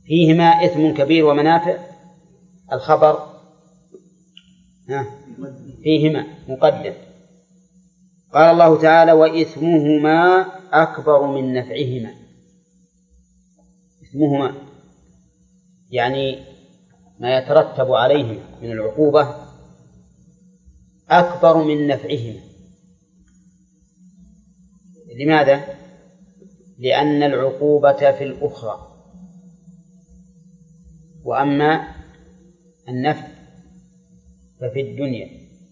فيهما إثم كبير ومنافع، الخبر فيهما مقدم. قال الله تعالى: وإثمهما أكبر من نفعهما. إثمهما يعني ما يترتب عليهما من العقوبة أكبر من نفعهما. لماذا؟ لأن العقوبة في الأخرى، وأما النفع ففي الدنيا.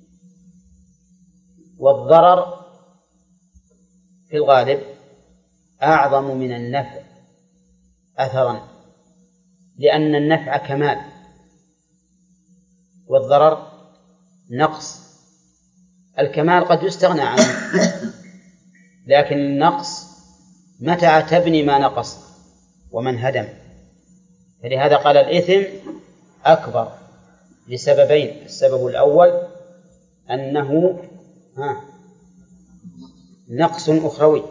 والضرر في الغالب أعظم من النفع أثرا، لأن النفع كمال والضرر نقص. الكمال قد يستغنى عنه، لكن النقص متى تبني ما نقص ومن هدم. فلهذا قال الإثم أكبر لسببين: السبب الأول أنه نقص أخروي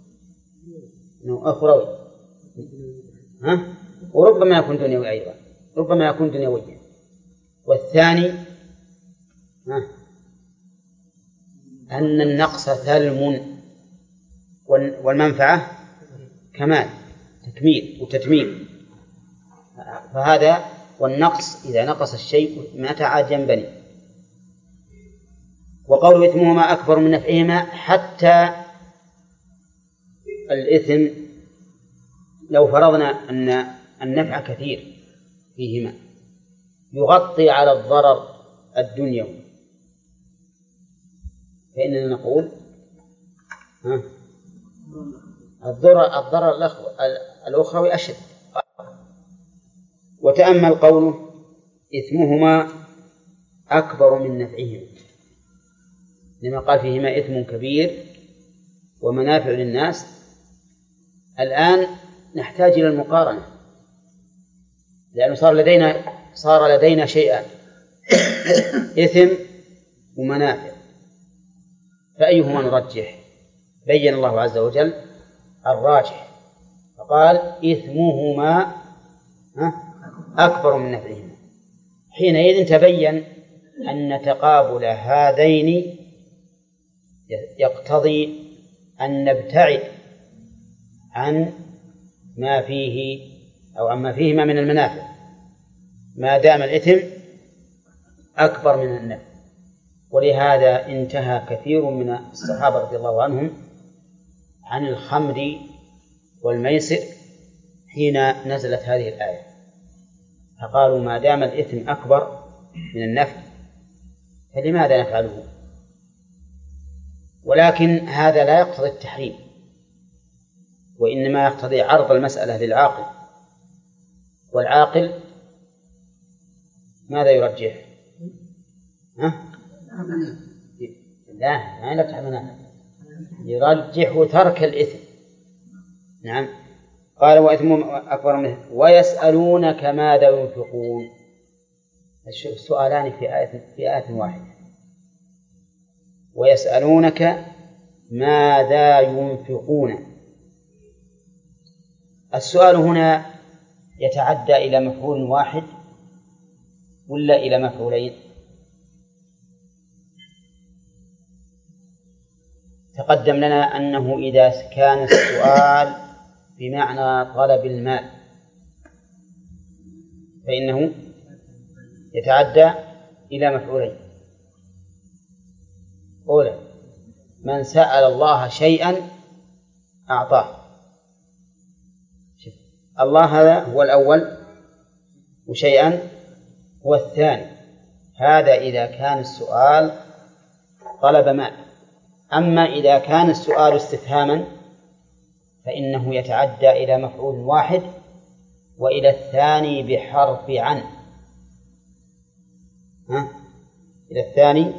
وربما يكون دنيوي أيضا، ربما يكون دنيويا. والثاني أن النقص ثلم والمنفعة كمال، تكميل وتتميم. فهذا والنقص إذا نقص الشيء متى عاد ينبني. وقول إثمهما أكبر من نفعهما، حتى الإثم لو فرضنا أن النفع كثير فيهما يغطي على الضرر الدنيوي، فإننا نقول الضرر الأخروي أشد. وتأمل قوله: إثمهما أكبر من نفعهما، لما قال فيهما إثم كبير ومنافع للناس. الآن نحتاج إلى المقارنة، لأنه صار لدينا شيئان: إثم ومنافع، فأيهما نرجح؟ بين الله عز وجل الراجح، فقال: إثمهما أكبر من نفعهما. حينئذ تبين أن تقابل هذين يقتضي أن نبتعد عن ما فيه أو عما فيهما من المنافع، ما دام الإثم أكبر من النفع. ولهذا انتهى كثير من الصحابة رضي الله عنهم عن الخمر والميسر حين نزلت هذه الآية، فقالوا: ما دام الإثم أكبر من النفع فلماذا نفعله؟ ولكن هذا لا يقتضي التحريم، وإنما يقتضي عرض المسألة للعاقل. والعاقل ماذا يرجح؟ لا، ما يرجح منافع، يرجح ترك الإثم. نعم. قال: وإثم أكبر منه ويسألونك ماذا ينفقون. السؤالان في آية واحدة: ويسألونك ماذا ينفقون. السؤال هنا يتعدى إلى مفعول واحد ولا إلى مفعولين؟ تقدم لنا أنه إذا كان السؤال بمعنى طلب المال فإنه يتعدى إلى مفعولين. أولا: من سأل الله شيئا أعطاه. الله هذا هو الأول، وشيئا هو الثاني. هذا إذا كان السؤال طلب مال. أما إذا كان السؤال استفهاما فإنه يتعدى إلى مفعول واحد وإلى الثاني بحرف عن. إلى الثاني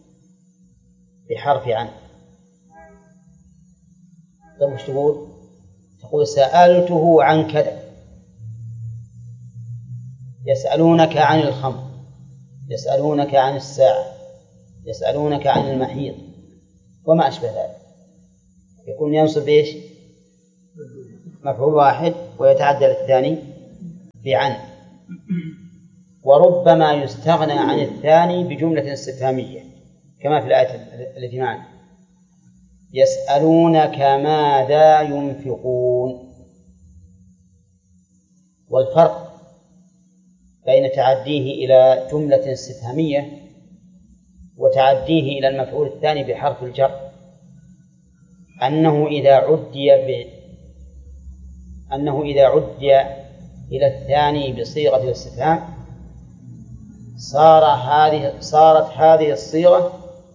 بحرف عن. طيب وش تقول؟ تقول: سألته عن كذا. يسألونك عن الخمر، يسألونك عن الساعة، يسألونك عن المحيض وما أشبه ذلك. يكون ينصب إيش؟ مفعول واحد ويتعدى للثاني بعن، وربما يستغنى عن الثاني بجملة استفهامية كما في الآية التي معنا: يسألونك ماذا ينفقون. والفرق بين تعديه إلى جملة استفهامية وتعديه إلى المفعول الثاني بحرف الجر أنه إذا عدي إلى الثاني بصيغة الاستفهام صارت هذه الصيغة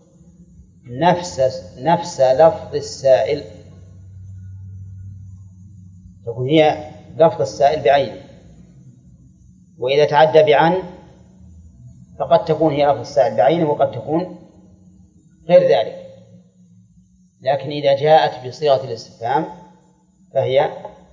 نفس لفظ السائل، تكون هي لفظ السائل بعينه. وإذا تعدى بعن فقد تكون هي لفظ السائل بعينه وقد تكون غير ذلك، لكن إذا جاءت بصيغة الاستفهام فهي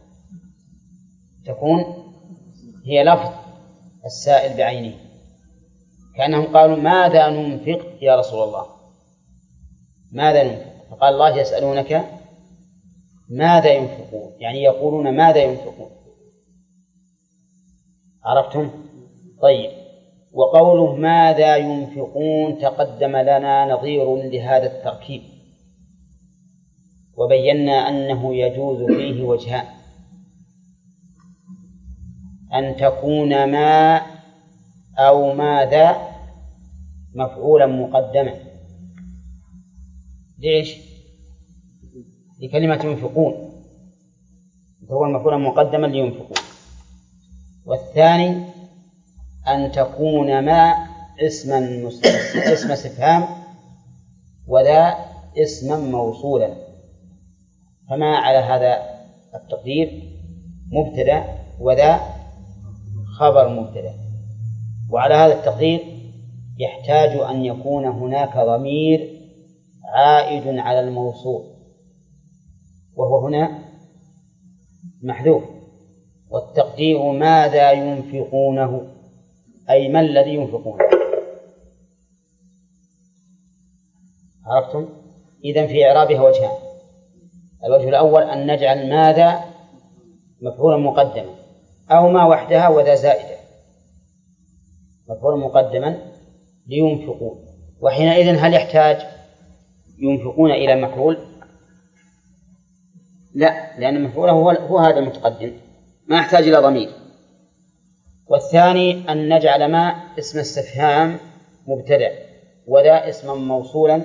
تكون هي لفظ السائل بعينه، كأنهم قالوا: ماذا ننفق يا رسول الله؟ ماذا ننفق؟ فقال الله: يسألونك ماذا ينفقون، يعني يقولون ماذا ينفقون. عرفتم؟ طيب. وقوله ماذا ينفقون تقدم لنا نظير لهذا التركيب، وبينا أنه يجوز فيه وجهان: أن تكون ما أو ماذا مفعولا مقدما. ليش؟ لكلمة ينفقون، هو مفعولا مقدما لينفقون. والثاني أن تكون ما اسم استفهام وذا اسما موصولا، فما على هذا التقدير مبتدأ وذا خبر مبتدأ. وعلى هذا التقدير يحتاج أن يكون هناك ضمير عائد على الموصول، وهو هنا محذوف، والتقدير ماذا ينفقونه، أي ما الذي ينفقونه. عرفتم؟ إذن في إعرابها وجهان: الوجه الأول أن نجعل ماذا مفعولا مقدما، أو ما وحدها وذا زائدة مفعولا مقدما لينفقون. وحينئذ هل يحتاج ينفقون إلى مفعول؟ لا، لأن مفعوله هو هذا المتقدم، ما يحتاج إلى ضمير. والثاني أن نجعل ما اسم استفهام مبتدأ وذا اسما موصولا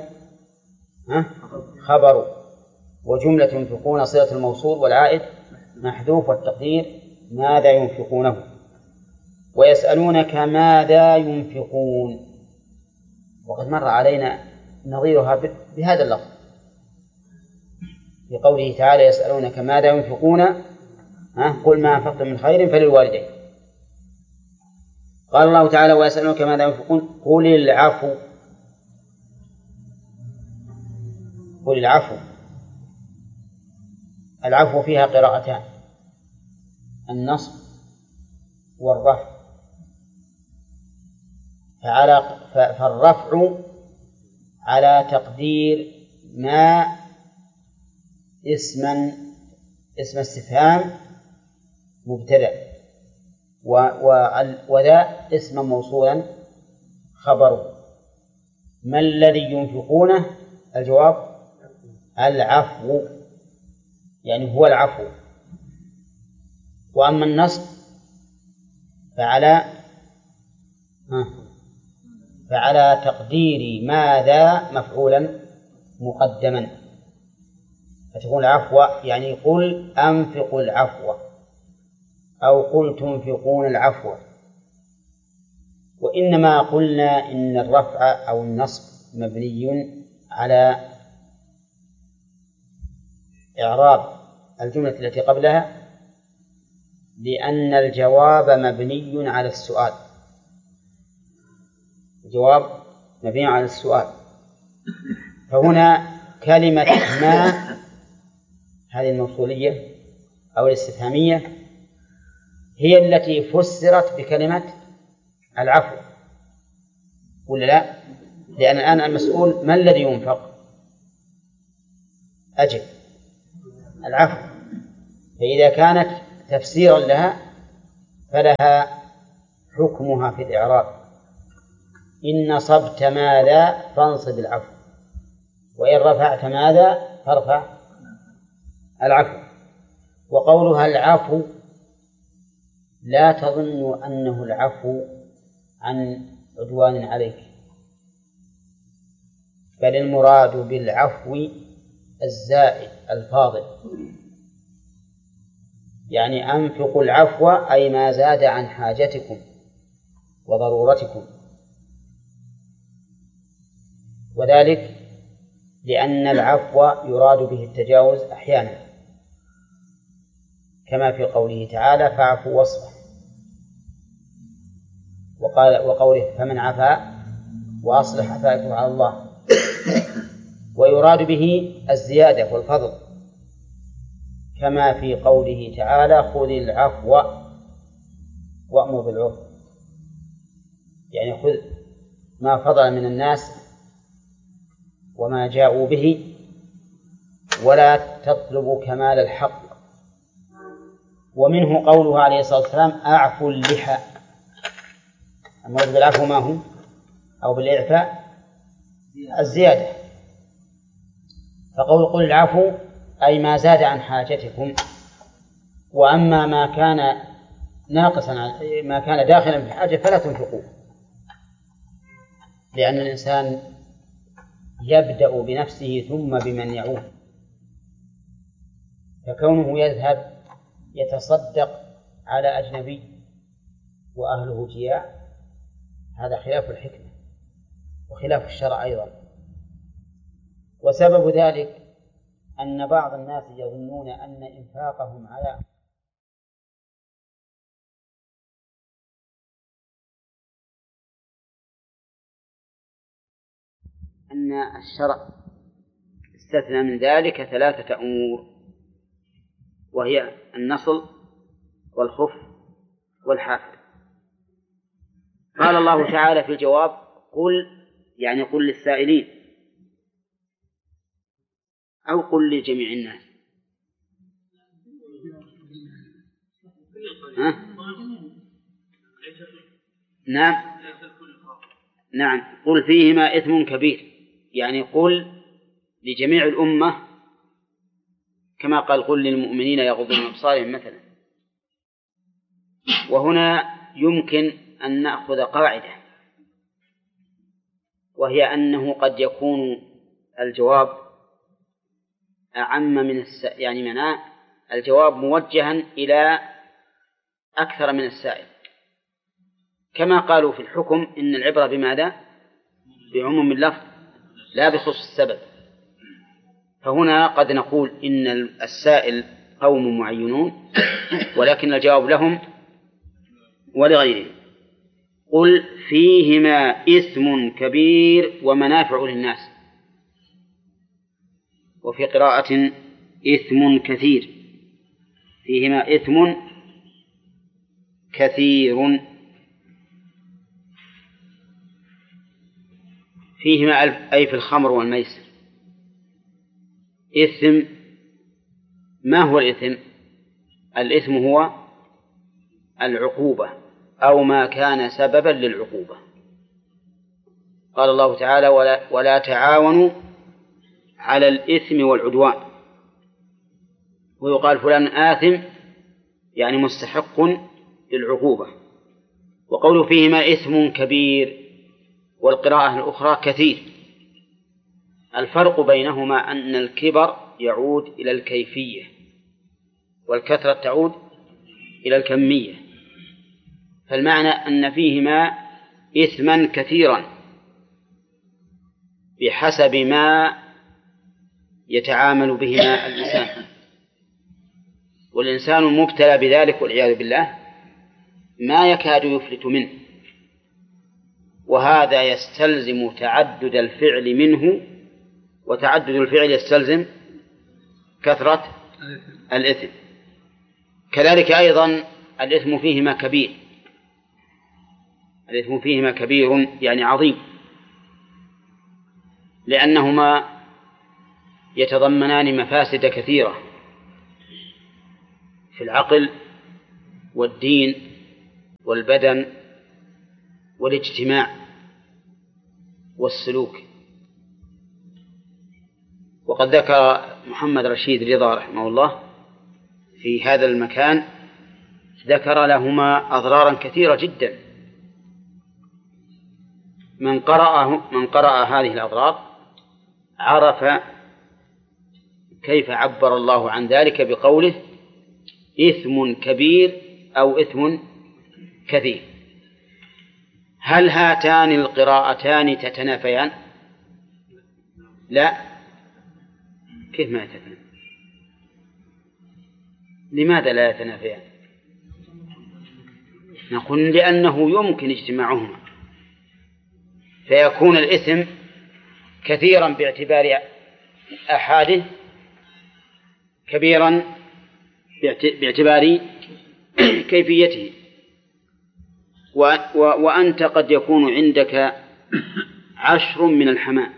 خبر، وجملة ينفقون صلة الموصول والعائد محذوف، والتقدير ماذا ينفقونه. ويسألونك ماذا ينفقون، وقد مر علينا نظيرها بهذا اللفظ في قوله تعالى: يسألونك ماذا ينفقون قل ما أنفقتم من خير فللوالدين. قال الله تعالى: ويسألونك ماذا ينفقون قل العفو. قل العفو. العفو فيها قراءتان: النصب والرفع. فالرفع على تقدير ما اسم استفهام مبتدأ وذا اسما موصولا خبر. ما الذي ينفقونه؟ الجواب العفو، يعني هو العفو. وأما النصب فعلى تقدير ماذا مفعولا مقدما، فتكون العفو يعني قل أنفقوا العفو أو قل تنفقون العفو. وإنما قلنا إن الرفع أو النصب مبني على إعراب الجملة التي قبلها، لأن الجواب مبني على السؤال. الجواب مبني على السؤال. فهنا كلمة ما هذه الموصولية أو الاستفهامية هي التي فسرت بكلمة العفو، ولا لا؟ لأن الآن المسؤول ما الذي ينفق؟ أجب العفو. فإذا كانت تفسيرا لها فلها حكمها في الإعراب. إن نصبت ماذا فانصب العفو، وإن رفعت ماذا فارفع العفو. وقولها العفو لا تظن أنه العفو عن عدوان عليك، بل المراد بالعفو الزائد الفاضل، يعني أنفقوا العفو أي ما زاد عن حاجتكم وضرورتكم، وذلك لأن العفو يراد به التجاوز أحيانا، كما في قوله تعالى فاعفوا واصفحوا، وقوله فمن عفا وأصلح فأجره على الله. ويراد به الزيادة والفضل، كما في قوله تعالى خذ العفو وأمر بالعرف، يعني خذ ما فضل من الناس وما جاءوا به، ولا تطلب كمال الحق. ومنه قوله عليه الصلاة والسلام أعفوا اللحى. المراد بالعفو ما هو؟ أو بالإعفاء الزيادة. فقول قل العفو أي ما زاد عن حاجتكم، وأما ما كان ناقصا، ما كان داخلا في الحاجة فلا تنفقوه، لأن الإنسان يبدأ بنفسه ثم بمن يعود، فكونه يذهب يتصدق على أجنبي وأهله جياع هذا خلاف الحكمة وخلاف الشرع أيضا. وسبب ذلك أن بعض الناس يظنون أن إنفاقهم على أن الشرع استثنى من ذلك 3 أمور، وهي النصل والخف والحافر. قال الله تعالى في الجواب قل، يعني قل للسائلين أو قل لجميع الناس. نعم قل فيهما إثم كبير، يعني قل لجميع الأمة، كما قال قل للمؤمنين يغضوا من أبصارهم مثلا. وهنا يمكن أن نأخذ قاعدة، وهي أنه قد يكون الجواب أعم من يعني معناه الجواب موجها إلى أكثر من السائل، كما قالوا في الحكم إن العبرة بماذا؟ بعموم اللفظ لا بخصوص السبب. فهنا قد نقول إن السائل قوم معينون، ولكن الجواب لهم ولغيرهم. قل فيهما إثم كبير ومنافع للناس، وفي قراءة إثم كثير، فيهما إثم كثير. فيهما أي في الخمر والميسر. إثم، ما هو الإثم؟ الإثم هو العقوبة أو ما كان سببا للعقوبة. قال الله تعالى ولا تعاونوا على الإثم والعدوان، ويقال فلان آثم يعني مستحق للعقوبة. وقوله فيهما إثم كبير والقراءة الأخرى كثير. الفرق بينهما أن الكبر يعود إلى الكيفية والكثرة تعود إلى الكمية، فالمعنى أن فيهما إثما كثيرا بحسب ما يتعامل بهما الإنسان، والإنسان المبتلى بذلك والعياذ بالله ما يكاد يفلت منه، وهذا يستلزم تعدد الفعل منه، وتعدد الفعل يستلزم كثرة الإثم. كذلك أيضا الإثم فيهما كبير، الإثم فيهما كبير يعني عظيم، لأنهما يتضمنان مفاسد كثيرة في العقل والدين والبدن والاجتماع والسلوك. وقد ذكر محمد رشيد رضا رحمه الله في هذا المكان، ذكر لهما أضرارا كثيرة جدا. من قرأ هذه الأضرار عرف كيف عبر الله عن ذلك بقوله إثم كبير أو إثم كثير. هل هاتان القراءتان تتنافيان؟ لا. كيف ما يتنافيان؟ لماذا لا يتنافيان؟ نقول لأنه يمكن اجتماعهما، فيكون الإثم كثيرا باعتبار أحاده، كبيرا باعتبار كيفيته. وأنت قد يكون عندك 10 من الحمام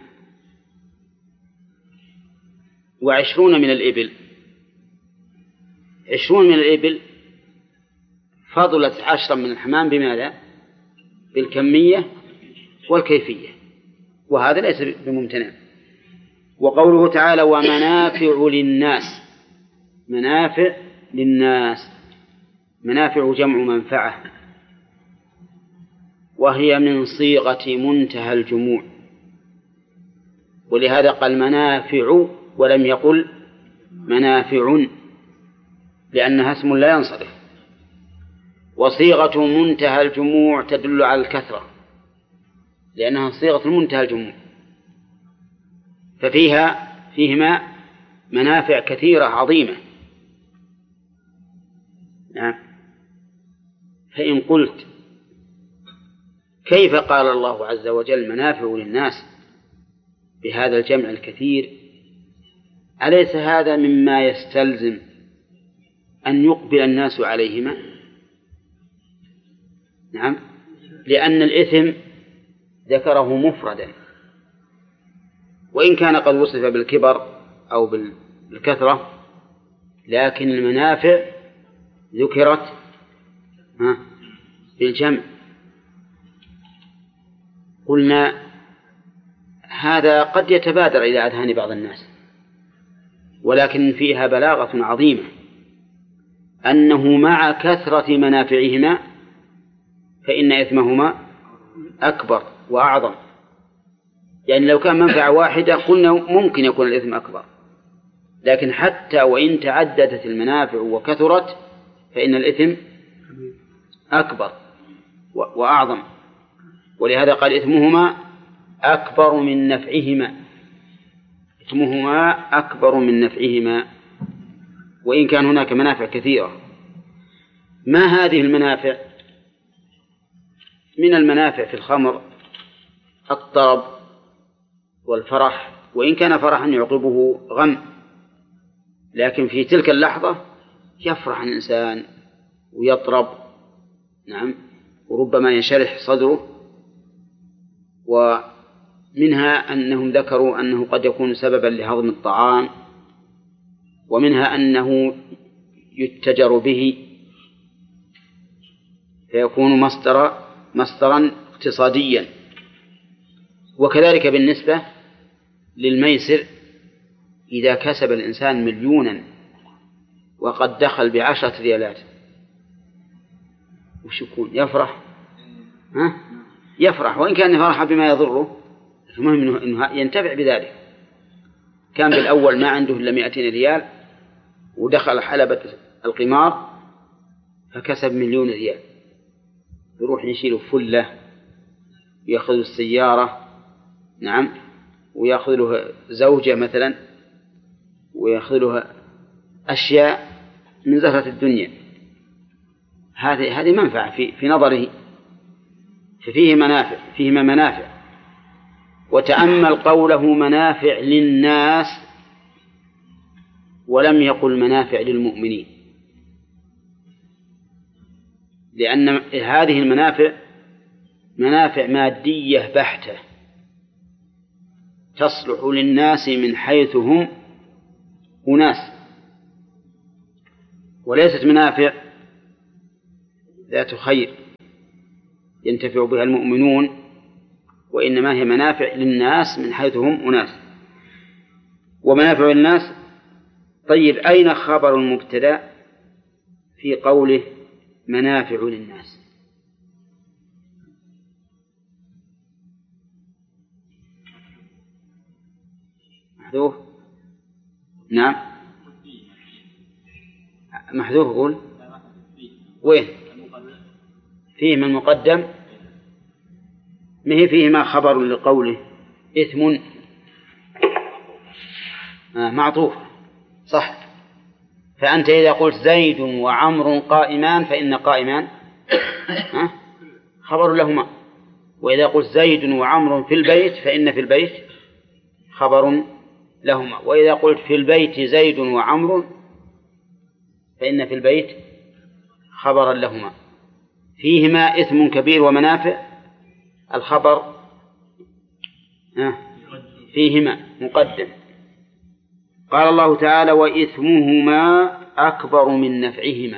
و20 من الإبل. 20 من الإبل فضلت 10 من الحمام بماذا؟ بالكمية والكيفية، وهذا ليس بممتنع. وقوله تعالى ومنافع للناس، منافع للناس، منافع جمع منفعة، وهي من صيغة منتهى الجموع، ولهذا قال منافع ولم يقل منافع، لأنها اسم لا ينصرف. وصيغة منتهى الجموع تدل على الكثرة، لأنها صيغة منتهى الجموع، فيهما منافع كثيرة عظيمة. نعم. فإن قلت كيف قال الله عز وجل منافع للناس بهذا الجمع الكثير؟ أليس هذا مما يستلزم أن يقبل الناس عليهما؟ نعم، لأن الإثم ذكره مفردا، وإن كان قد وصف بالكبر أو بالكثرة، لكن المنافع ذكرت بالجمع. قلنا هذا قد يتبادر إلى أذهان بعض الناس، ولكن فيها بلاغة عظيمة، أنه مع كثرة منافعهما فإن إثمهما أكبر وأعظم. يعني لو كان منفعة واحدة قلنا ممكن يكون الإثم أكبر، لكن حتى وإن تعددت المنافع وكثرت فإن الإثم أكبر وأعظم. ولهذا قال إثمهما أكبر من نفعهما، إثمهما أكبر من نفعهما، وإن كان هناك منافع كثيرة. ما هذه المنافع؟ من المنافع في الخمر الطرب والفرح، وإن كان فرحا يعقبه غم، لكن في تلك اللحظة يفرح الإنسان ويطرب، نعم، وربما ينشرح صدره. ومنها أنهم ذكروا أنه قد يكون سببا لهضم الطعام، ومنها أنه يتجر به فيكون مصدرا اقتصاديا. وكذلك بالنسبة للميسر، إذا كسب الإنسان 1,000,000 وقد دخل ب10 ريالات وش يكون؟ يفرح؟ يفرح، وإن كان فرح بما يضره، المهم أنه ينتفع بذلك. كان بالأول ما عنده إلا 200 ريال ودخل حلبة القمار فكسب 1,000,000 ريال، يروح يشيل فلة، ويأخذ السيارة، نعم، ويأخذ له زوجة مثلا، ويأخذ له أشياء من زهرة الدنيا. هذه منفعة في نظره، فيهما منافع. وتأمل قوله منافع للناس ولم يقل منافع للمؤمنين، لأن هذه المنافع منافع مادية بحتة تصلح للناس من حيث هم أناس، وليست منافع ذات خير ينتفع بها المؤمنون، وإنما هي منافع للناس من حيث هم أناس ومنافع للناس. طيب أين خبر المبتدأ في قوله منافع للناس؟ محذوف؟ نعم محذوف. قول وين فيه من مقدم؟ ما هي فيه ما خبر لقوله إثم معطوف صح. فأنت إذا قلت زيد وعمر قائمان فإن قائمان خبر لهما، وإذا قلت زيد وعمر في البيت فإن في البيت خبر لهما، وإذا قلت في البيت زيد وعمر فإن في البيت خبرا لهما. فيهما إثم كبير ومنافع، الخبر فيهما مقدم. قال الله تعالى وإثمهما أكبر من نفعهما.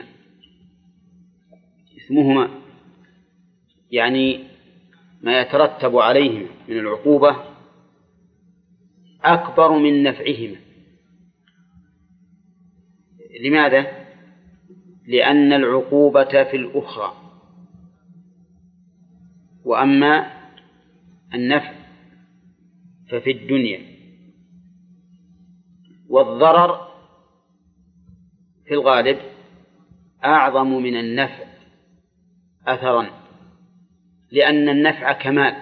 إثمهما يعني ما يترتب عليهما من العقوبة أكبر من نفعهما. لماذا؟ لأن العقوبة في الأخرى، وأما النفع ففي الدنيا. والضرر في الغالب أعظم من النفع أثرا، لأن النفع كمال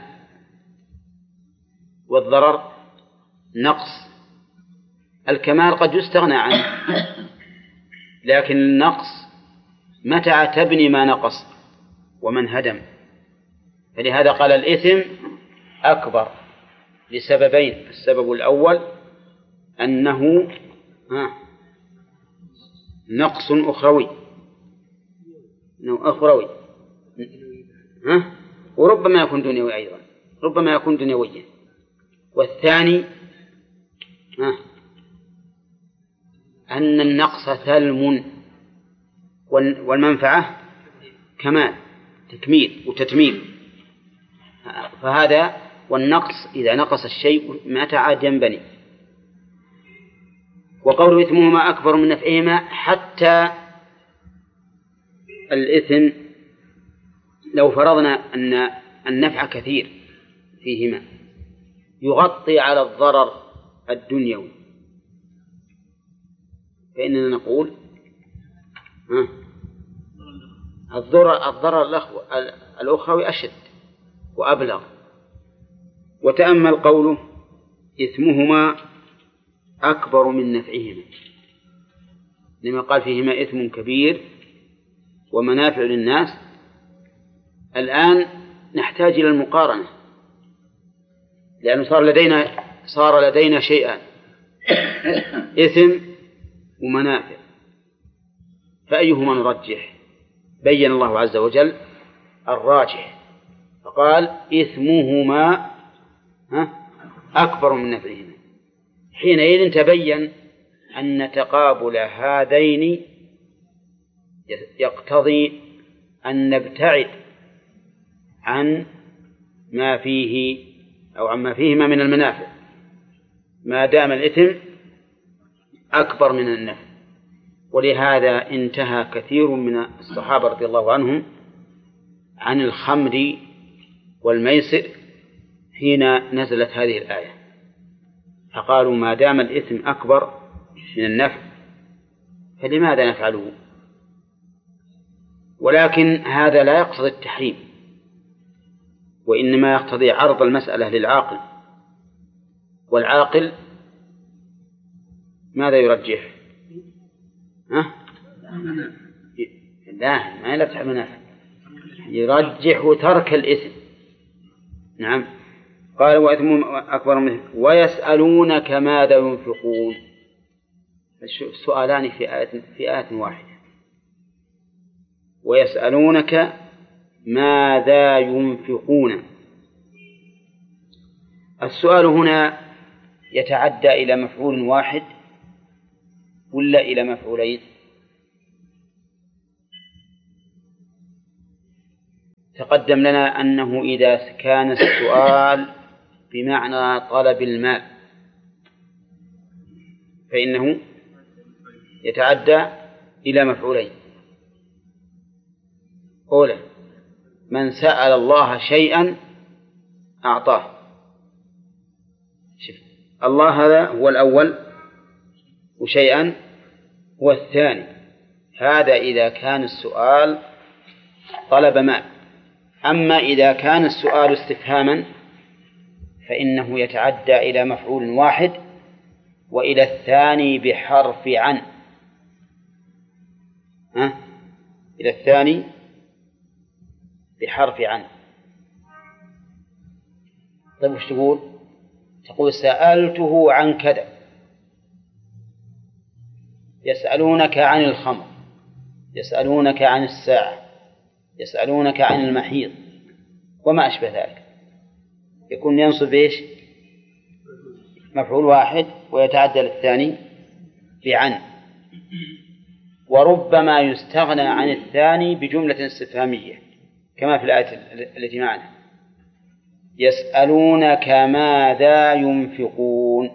والضرر نقص. الكمال قد يستغنى عنه، لكن النقص متى تبني ما نقص ومن هدم. فلهذا قال الإثم أكبر لسببين: السبب الأول أنه نقص أخروي وربما يكون دنيوي أيضا، ربما يكون دنيويا. والثاني أن النقص ثلم والمنفعة كمال تكميل وتتميم. فهذا والنقص إذا نقص الشيء متى عاد ينبني. وقول إثمهما أكبر من نفعهما، حتى الإثم لو فرضنا أن النفع كثير فيهما يغطي على الضرر الدنيوي، فإننا نقول الضرر الأخروي أشد وأبلغ. وتأمل قوله إثمهما أكبر من نفعهما، لما قال فيهما إثم كبير ومنافع للناس. الآن نحتاج إلى المقارنة، لأنه صار لدينا شيئان: إثم ومنافع، فأيهما نرجح؟ بين الله عز وجل الراجح فقال إثمهما أكبر من نفعهما. حينئذ تبين أن تقابل هذين يقتضي أن نبتعد عن ما فيه أو عما فيهما من المنافع، ما دام الإثم أكبر من النفع. ولهذا انتهى كثير من الصحابة رضي الله عنهم عن الخمر والميسر حين نزلت هذه الآية، فقالوا ما دام الإثم أكبر من النفع فلماذا نفعله؟ ولكن هذا لا يقتضي التحريم، وإنما يقتضي عرض المسألة للعاقل. والعاقل ماذا يرجح؟ لا، ما يلفتح منافع، يرجح ترك الإثم. نعم. قال وإثم أكبر منه ويسألونك ماذا ينفقون. السؤالان في آية واحدة: ويسألونك ماذا ينفقون. السؤال هنا يتعدى إلى مفعول واحد ولا إلى مفعولين؟ تقدم لنا أنه إذا كان السؤال بمعنى طلب المال فإنه يتعدى إلى مفعولين. أولا من سأل الله شيئا أعطاه. شوف الله هذا هو الأول وشيئا هو الثاني. هذا إذا كان السؤال طلب مال. أما إذا كان السؤال استفهاما فإنه يتعدى إلى مفعول واحد وإلى الثاني بحرف عن. إلى الثاني بحرف عن. طيب وش تقول؟ تقول سألته عن كذا. يسألونك عن الخمر، يسألونك عن الساعة، يسألونك عن المحيض وما أشبه ذلك. يكون ينصب إيش؟ مفعول واحد ويتعدى الثاني بعن. وربما يستغنى عن الثاني بجملة استفهامية كما في الآية التي معنا يسألونك ماذا ينفقون.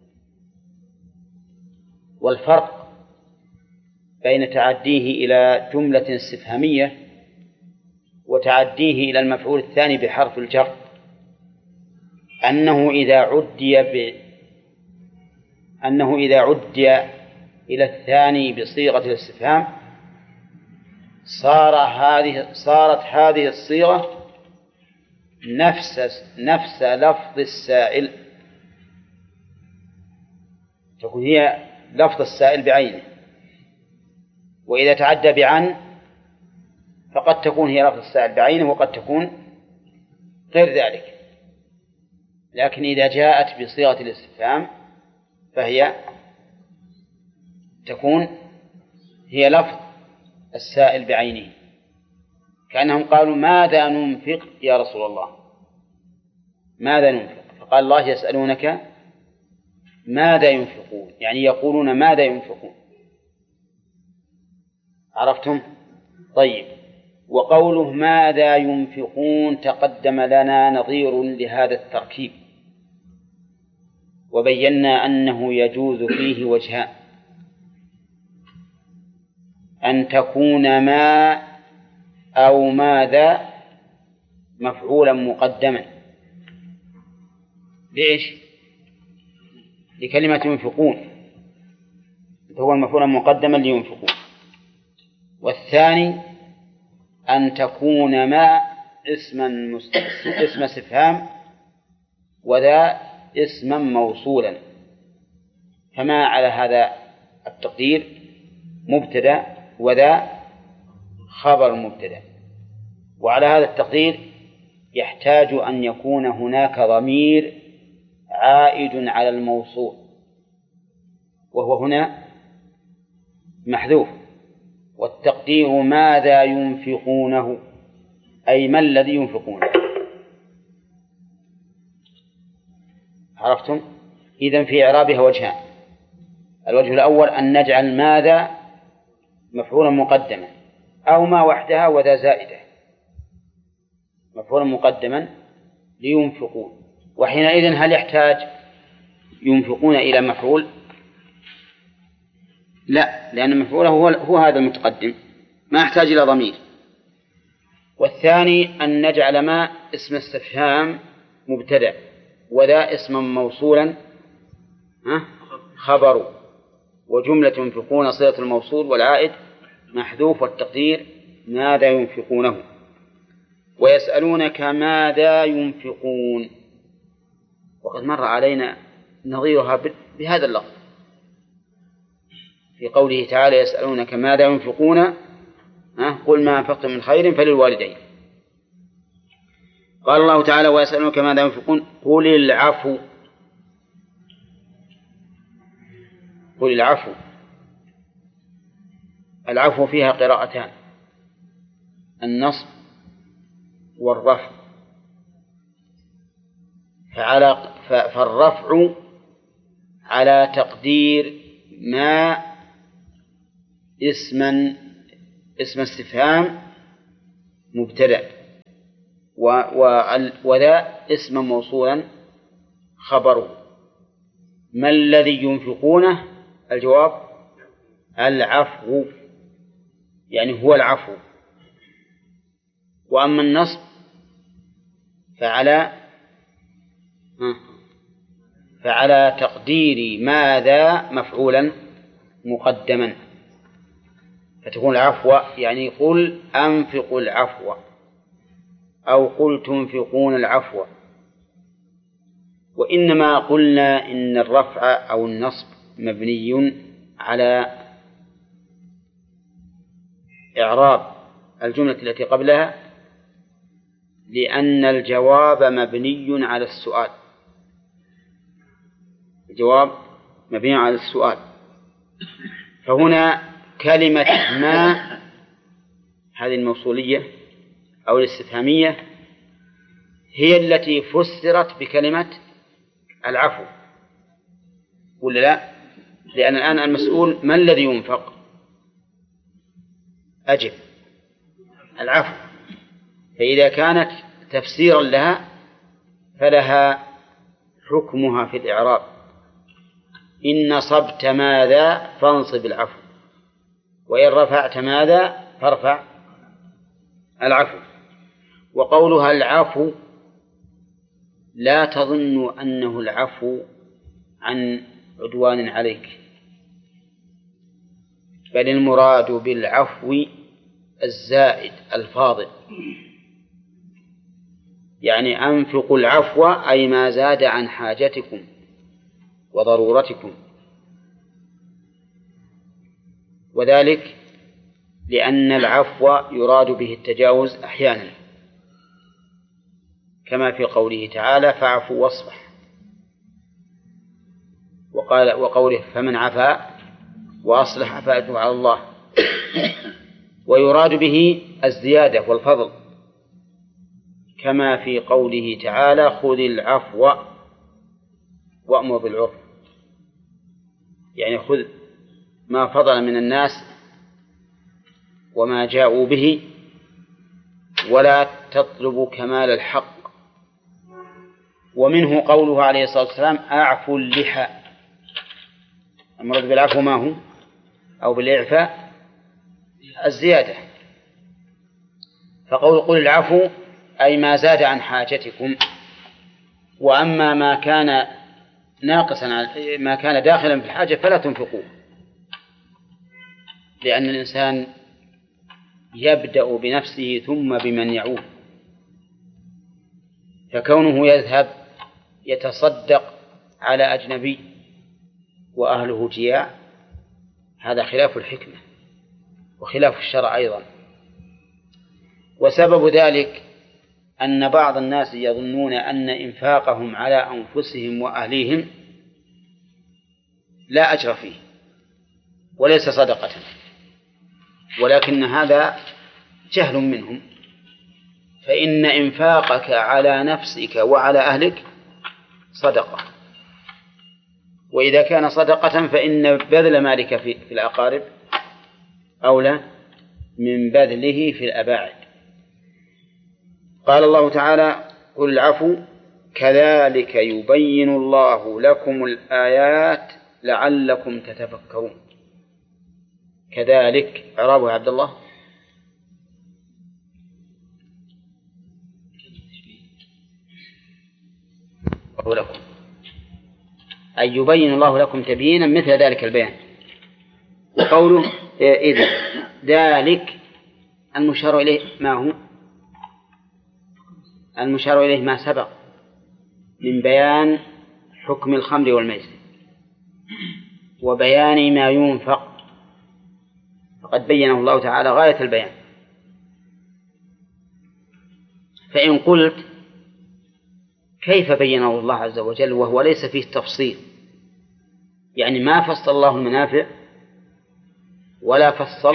والفرق بين تعديه إلى جملة استفهامية وتعديه إلى المفعول الثاني بحرف الجر أنه إذا عدي إلى الثاني بصيغة الاستفهام صارت هذه الصيغة نفس لفظ السائل، تكون هي لفظ السائل بعينه. وإذا تعدى بعن فقد تكون هي لفظ السائل بعينه وقد تكون غير ذلك. لكن إذا جاءت بصيغة الاستفهام فهي تكون هي لفظ السائل بعينه. كأنهم قالوا ماذا ننفق يا رسول الله، ماذا ننفق؟ فقال الله يسألونك ماذا ينفقون، يعني يقولون ماذا ينفقون. عرفتم؟ طيب. وقوله ماذا ينفقون تقدم لنا نظير لهذا التركيب وبينا أنه يجوز فيه وجهان: أن تكون ما أو ماذا مفعولا مقدما. ليش؟ لكلمة ينفقون هو المفعول مقدما لينفقون. والثاني أن تكون ما اسم استفهام وذا اسما موصولا، فما على هذا التقدير مبتدأ وذا خبر مبتدأ. وعلى هذا التقدير يحتاج أن يكون هناك ضمير عائد على الموصول وهو هنا محذوف، والتقدير ماذا ينفقونه، أي ما الذي ينفقونه. عرفتم؟ إذن في إعرابها وجهان: الوجه الأول أن نجعل ماذا مفعولا مقدما أو ما وحدها وذا زائدة مفعولا مقدما لينفقون. وحينئذ هل يحتاج ينفقون إلى مفعول؟ لا، لأن مفعوله هو هذا المتقدم، ما يحتاج إلى ضمير. والثاني أن نجعل ما اسم استفهام مبتدأ وذا اسما موصولا خبر، وجملة ينفقون صلة الموصول والعائد محذوف، والتقدير ماذا ينفقونه. ويسألونك ماذا ينفقون، وقد مر علينا نظيرها بهذا اللفظ في قوله تعالى يسألونك ماذا ينفقون قل ما أنفقتم من خير فللوالدين. قال الله تعالى ويسألونك ماذا ينفقون قل العفو. قل العفو. العفو فيها قراءتان: النصب والرفع. فالرفع على تقدير ما اسم استفهام مبتدأ وذا اسم موصولا خبره. ما الذي ينفقونه؟ الجواب العفو، يعني هو العفو. وأما النصب فعلى تقدير ماذا مفعولا مقدما، فتكون العفو يعني قل أنفقوا العفو أو قل تنفقون العفو. وإنما قلنا إن الرفع أو النصب مبني على إعراب الجملة التي قبلها، لأن الجواب مبني على السؤال. الجواب مبني على السؤال، فهنا كلمة ما هذه الموصولية أو الاستفهامية هي التي فسرت بكلمة العفو، ولا لا؟ لأن الآن المسؤول ما الذي ينفق؟ أجب العفو. فإذا كانت تفسيرا لها فلها حكمها في الإعراب، إن نصبت ماذا فانصب العفو، وإن رفعت ماذا فارفع العفو. وقولها العفو لا تظن أنه العفو عن عدوان عليك، بل المراد بالعفو الزائد الفاضل، يعني أنفقوا العفو أي ما زاد عن حاجتكم وضرورتكم، وذلك لأن العفو يراد به التجاوز أحيانا، كما في قوله تعالى فاعفوا واصفح، وقوله فمن عفا وأصلح فأجره على الله. ويراد به الزيادة والفضل، كما في قوله تعالى خذ العفو وأمر بالعرف، يعني خذ ما فضل من الناس وما جاءوا به ولا تطلب كمال الحق. ومنه قوله عليه الصلاة والسلام أعفو اللحى، المراد بالعفو ما هو؟ أو بالإعفاء الزيادة. فقول قل العفو أي ما زاد عن حاجتكم، وأما ما كان ناقصا ما كان داخلا في الحاجة فلا تنفقوه، لأن الإنسان يبدأ بنفسه ثم بمن يعود، فكونه يذهب يتصدق على أجنبي وأهله جياع هذا خلاف الحكمة وخلاف الشرع أيضا. وسبب ذلك أن بعض الناس يظنون أن إنفاقهم على أنفسهم وأهليهم لا أجر فيه وليس صدقة، ولكن هذا جهل منهم، فإن إنفاقك على نفسك وعلى أهلك صدقة، وإذا كان صدقة فإن بذل مالك في الأقارب أولى من بذله في الأباعد. قال الله تعالى قل العفو كذلك يبين الله لكم الآيات لعلكم تتفكرون. كذلك إعرابه يا عبد الله لكم أي يبين الله لكم تبيينا مثل ذلك البيان. وقوله إذا ذلك المشار إليه ما هو؟ المشار إليه ما سبق من بيان حكم الخمر والميسر وبيان ما ينفق، فقد بينه الله تعالى غاية البيان. فإن قلت كيف بينه الله عز وجل وهو ليس فيه تفصيل، يعني ما فصل الله المنافع ولا فصل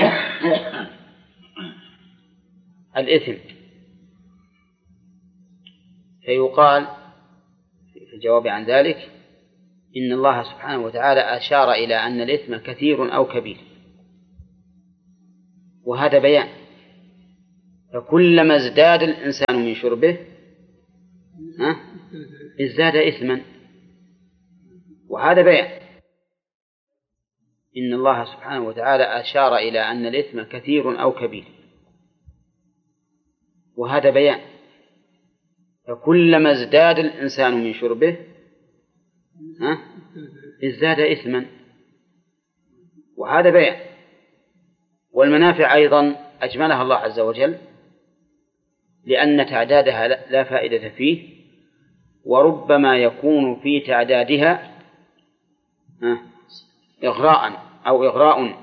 الإثم، فيقال في الجواب عن ذلك إن الله سبحانه وتعالى أشار إلى أن الإثم كثير أو كبير، وهذا بيان، فكلما ازداد الإنسان من شربه ازداد إثما، وهذا بيان. إن الله سبحانه وتعالى أشار إلى أن الإثم كثير أو كبير، وهذا بيان. فكلما ازداد الإنسان من شربه ازداد إثما، وهذا بيان. والمنافع أيضا أجملها الله عز وجل، لأن تعدادها لا فائدة فيه، وربما يكون في تعدادها إغراء أو إغراء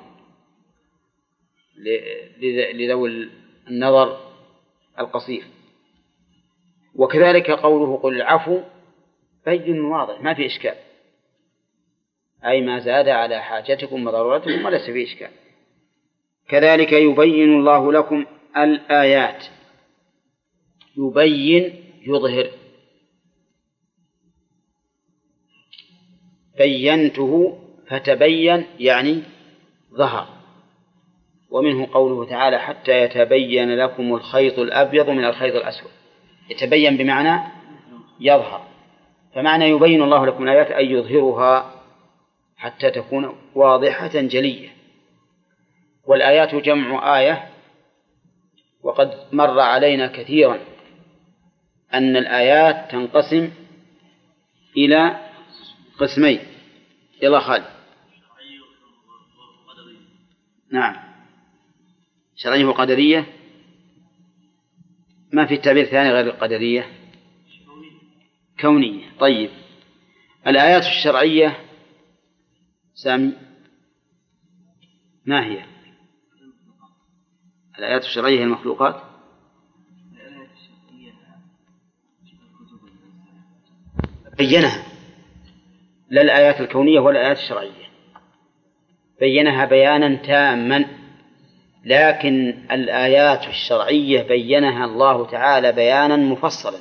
لذوي النظر القصير. وكذلك قوله قل العفو بين واضح ما في إشكال، أي ما زاد على حاجتكم وضرورتكم وليس في إشكال. كذلك يبين الله لكم الآيات. يبين يظهر، بينته فتبين يعني ظهر. ومنه قوله تعالى حتى يتبين لكم الخيط الأبيض من الخيط الأسود. يتبين بمعنى يظهر، فمعنى يبين الله لكم الآيات أي يظهرها حتى تكون واضحة جلية. والآيات جمع آية، وقد مر علينا كثيرا أن الآيات تنقسم إلى قسمين. يلا خالد. نعم، شرعية وقدرية. ما في تعبير ثاني غير القدرية؟ كونية. طيب، الآيات الشرعية سامي ما هي؟ الآيات الشرعية هي المخلوقات. بينها، لا الآيات الكونية ولا الآيات الشرعية، بينها بيانا تاما. لكن الآيات الشرعية بينها الله تعالى بيانا مفصلا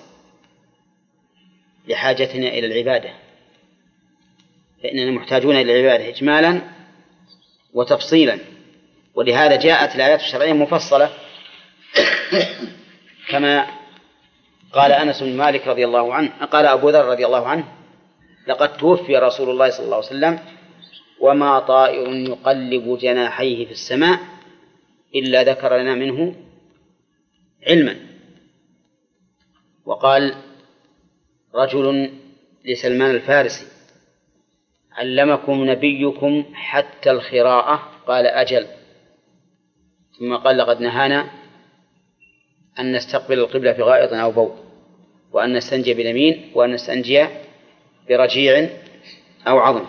لحاجتنا إلى العبادة، فإننا محتاجون إلى العبادة إجمالا وتفصيلا، ولهذا جاءت الآيات الشرعية مفصلة كما قال أنس بن مالك رضي الله عنه، قال أبو ذر رضي الله عنه لقد توفي رسول الله صلى الله عليه وسلم وما طائر يقلب جناحيه في السماء إلا ذكر لنا منه علما. وقال رجل لسلمان الفارسي علمكم نبيكم حتى الخراءة؟ قال أجل. ثم قال لقد نهانا أن نستقبل القبلة في غائط أو بول، وأن نستنجي باليمين، وأن نستنجي برجيع أو عظم.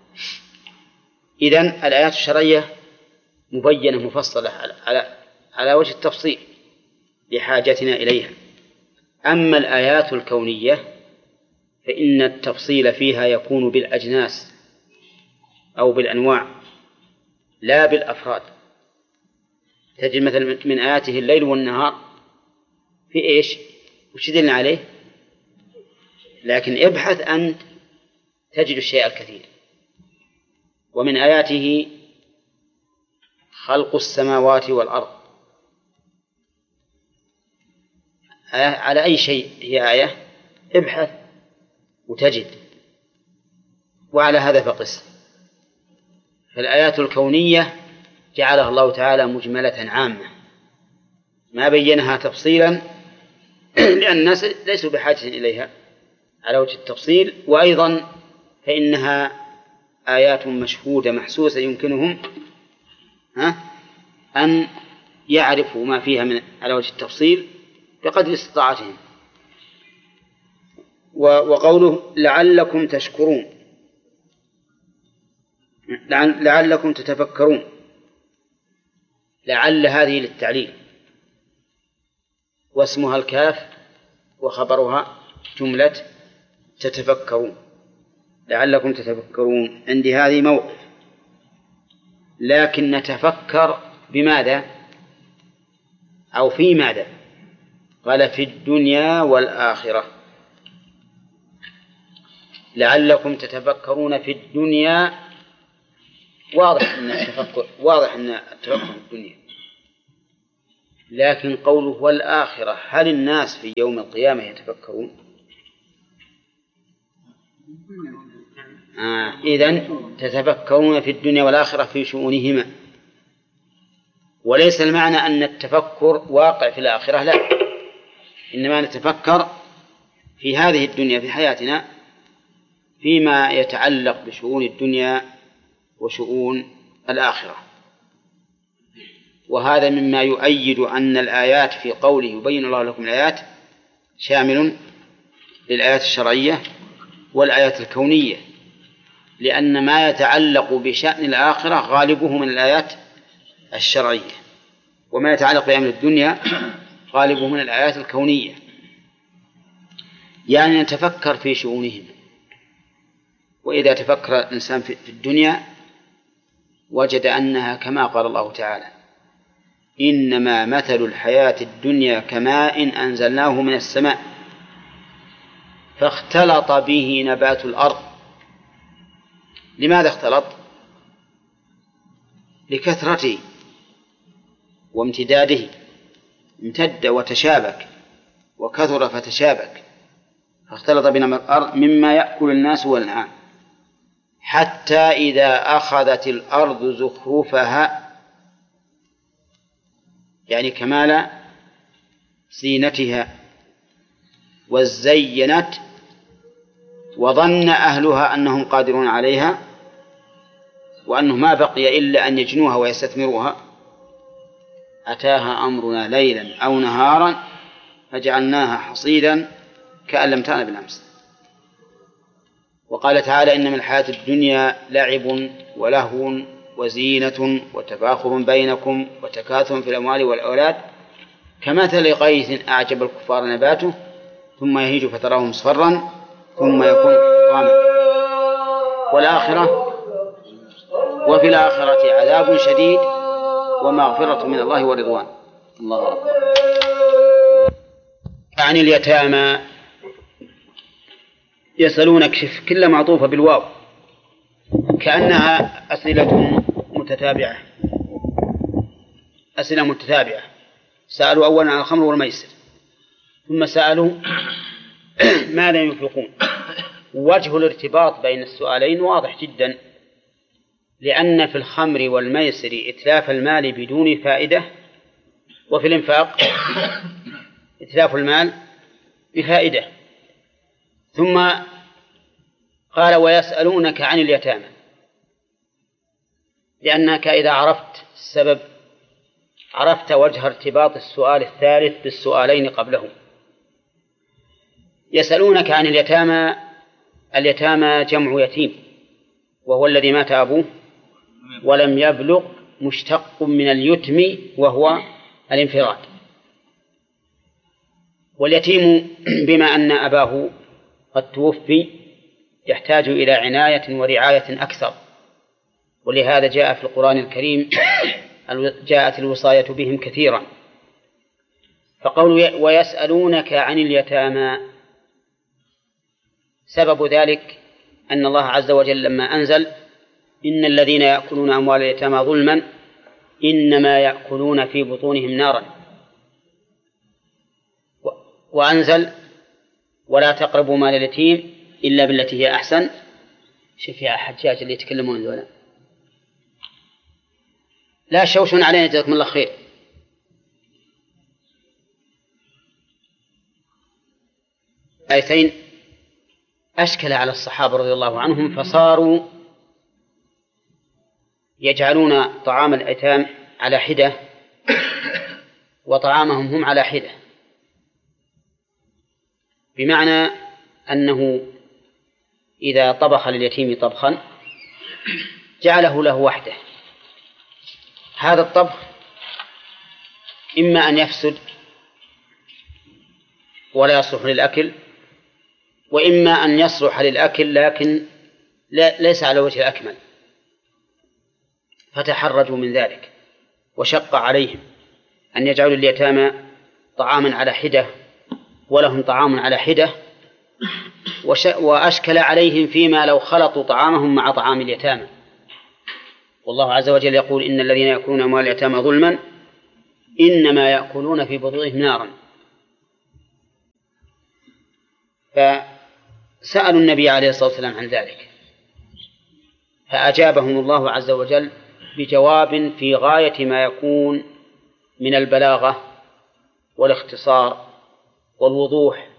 إذن الآيات الشرعية مبينة مفصلة على وجه التفصيل لحاجتنا إليها. أما الآيات الكونية فإن التفصيل فيها يكون بالأجناس أو بالأنواع لا بالأفراد. تجد مثلا من آياته الليل والنهار في إيش؟ وش دلنا عليه؟ لكن ابحث أنت تجد الشيء الكثير. ومن آياته خلق السماوات والأرض. على أي شيء هي آية؟ ابحث وتجد. وعلى هذا فقس. فالآيات الكونية جعلها الله تعالى مجملة عامة ما بينها تفصيلا لأن الناس ليسوا بحاجة إليها على وجه التفصيل. وأيضا فإنها آيات مشهودة محسوسة يمكنهم أن يعرفوا ما فيها من على وجه التفصيل بقدر استطاعتهم. وقوله لعلكم تشكرون، لعلكم تتفكرون. لعل هذه للتعليل، واسمها الكاف وخبرها جملة تتفكرون. لعلكم تتفكرون عندي هذه موقف. لكن نتفكر بماذا أو في ماذا؟ قال في الدنيا والآخرة. لعلكم تتفكرون في الدنيا، واضح أن التفكر في الدنيا. لكن قوله والآخرة، هل الناس في يوم القيامة يتفكرون؟ إذن تتفكرون في الدنيا والآخرة في شؤونهما، وليس المعنى أن التفكر واقع في الآخرة، لا، إنما نتفكر في هذه الدنيا في حياتنا فيما يتعلق بشؤون الدنيا وشؤون الآخرة. وهذا مما يؤيد أن الآيات في قوله يبين الله لكم الآيات شامل للآيات الشرعية والآيات الكونية، لأن ما يتعلق بشأن الآخرة غالبه من الآيات الشرعية، وما يتعلق بأمر الدنيا غالبه من الآيات الكونية. يعني نتفكر في شؤونهم. وإذا تفكر الإنسان في الدنيا وجد أنها كما قال الله تعالى: إنما مثل الحياة الدنيا كماء أنزلناه من السماء فاختلط به نبات الأرض. لماذا اختلط؟ لكثرته وامتداده، امتد وتشابك وكثر فتشابك، فاختلط بنبات الأرض مما يأكل الناس والأنعام، حتى إذا أخذت الأرض زخرفها، يعني كمال زينتها، وزينت وظن أهلها أنهم قادرون عليها وأنه ما بقي إلا أن يجنوها ويستثمروها، أتاها أمرنا ليلا أو نهارا فجعلناها حصيدا كأن لم تغن بالأمس. وقال تعالى: إن من الحياة الدنيا لعب ولهو وزينة وتفاخر بينكم وتكاثر في الأموال والأولاد كمثل غيث أعجب الكفار نباته ثم يهيج فتراه مصفرا ثم يكون حطاما. والآخرة وفي الآخرة عذاب شديد ومغفرة من الله ورضوان. الله أكبر. عن اليتامى يسألونك، شف كل معطوفة بالواو كأنها أسئلة متتابعة، أسئلة متتابعة. سألوا أولا عن الخمر والميسر، ثم سألوا ماذا ينفقون. وجه الارتباط بين السؤالين واضح جدا، لأن في الخمر والميسر إتلاف المال بدون فائدة، وفي الإنفاق إتلاف المال بفائدة. ثم قال: ويسألونك عن اليتامى، لأنك إذا عرفت السبب عرفت وجه ارتباط السؤال الثالث بالسؤالين قبله. يسألونك عن اليتامى، اليتامى جمع يتيم، وهو الذي مات أبوه ولم يبلغ، مشتق من اليتم وهو الانفراد. واليتيم بما أن أباه قد توفي يحتاج إلى عناية ورعاية أكثر، ولهذا جاء في القرآن الكريم جاءت الوصاية بهم كثيرا. فقول ويسألونك عن اليتامى سبب ذلك أن الله عز وجل لما أنزل إن الذين يأكلون أموال اليتامى ظلما إنما يأكلون في بطونهم نارا، وأنزل ولا تقربوا مال اليتيم إلا بالتي هي أحسن. شوف يا حجاج اللي يتكلمون ذولا، لا شوشون علينا جزاكم الله خير. آيتين أشكل على الصحابة رضي الله عنهم، فصاروا يجعلون طعام الأيتام على حدة وطعامهم هم على حدة، بمعنى أنه إذا طبخ لليتيم طبخا جعله له وحده. هذا الطبخ إما أن يفسد ولا يصلح للأكل، وإما أن يصلح للأكل لكن ليس على وجه الأكمل، فتحرجوا من ذلك وشق عليهم أن يجعلوا اليتامى طعاما على حدة ولهم طعام على حدة، وأشكل عليهم فيما لو خلطوا طعامهم مع طعام اليتامى. والله عز وجل يقول: إن الذين يأكلون أموال اليتامى ظلما إنما يأكلون في بطونهم نارا. فسألوا النبي عليه الصلاة والسلام عن ذلك، فأجابهم الله عز وجل بجواب في غاية ما يكون من البلاغة والاختصار والوضوح